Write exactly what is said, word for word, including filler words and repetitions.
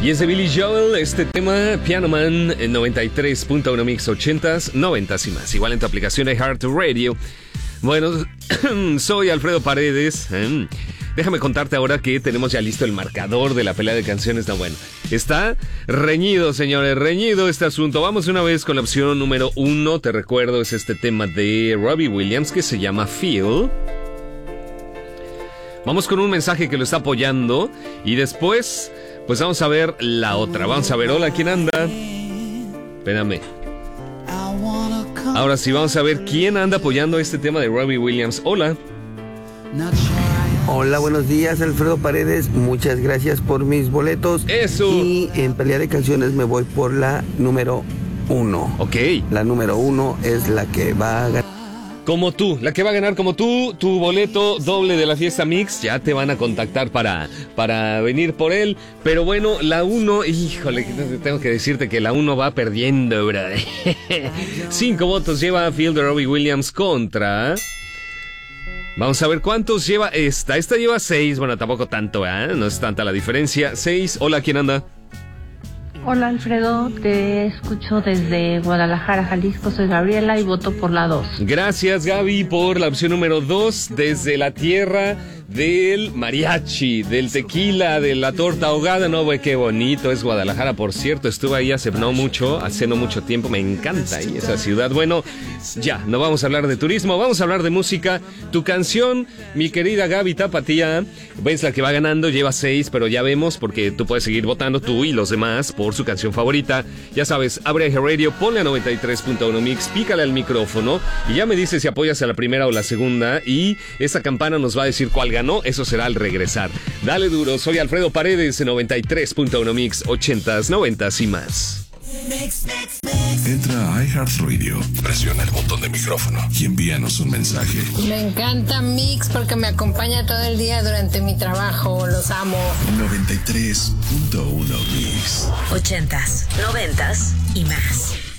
Y es de Billy Joel, este tema, Piano Man, en noventa y tres punto uno Mix, ochentas, noventas y más. Igual en tu aplicación de Heart Radio. Bueno, soy Alfredo Paredes. Déjame contarte ahora que tenemos ya listo el marcador de la pelea de canciones. No, bueno, está reñido, señores, reñido este asunto. Vamos una vez con la opción número uno. Te recuerdo, es este tema de Robbie Williams que se llama Feel. Vamos con un mensaje que lo está apoyando. Y después, pues vamos a ver la otra. Vamos a ver, hola, ¿quién anda? Espérame. Ahora sí, vamos a ver quién anda apoyando este tema de Robbie Williams. Hola. Hola, buenos días, Alfredo Paredes. Muchas gracias por mis boletos. Eso. Y en pelea de canciones me voy por la número uno. Ok. La número uno es la que va a ganar. Como tú, la que va a ganar como tú, tu boleto doble de la fiesta Mix, ya te van a contactar para, para venir por él. Pero bueno, la uno, híjole, tengo que decirte que la uno va perdiendo, bro. Cinco votos lleva Feel de Robbie Williams contra... Vamos a ver cuántos lleva esta. Esta lleva seis, bueno, tampoco tanto, ¿eh? No es tanta la diferencia. Seis, hola, ¿quién anda? Hola Alfredo, te escucho desde Guadalajara, Jalisco, soy Gabriela y voto por la dos. Gracias Gaby por la opción número dos, desde la tierra del mariachi, del tequila, de la torta ahogada. No, güey, qué bonito es Guadalajara, por cierto, estuve ahí hace no mucho, hace no mucho tiempo, me encanta ahí esa ciudad. Bueno, ya, no vamos a hablar de turismo, vamos a hablar de música. Tu canción, mi querida Gaby Tapatía, ves la que va ganando, lleva seis, pero ya vemos, porque tú puedes seguir votando, tú y los demás, por su canción favorita. Ya sabes, abre G Radio, ponle a noventa y tres punto uno Mix, pícale al micrófono y ya me dices si apoyas a la primera o la segunda, y esta campana nos va a decir cuál ganó. Eso será al regresar. Dale duro, soy Alfredo Paredes en noventa y tres punto uno Mix, ochentas, noventas y más. Entra a iHeartRadio, presiona el botón de micrófono y envíanos un mensaje. Me encanta Mix porque me acompaña todo el día durante mi trabajo. Los amo. noventa y tres punto uno Mix. Ochentas, noventas y más.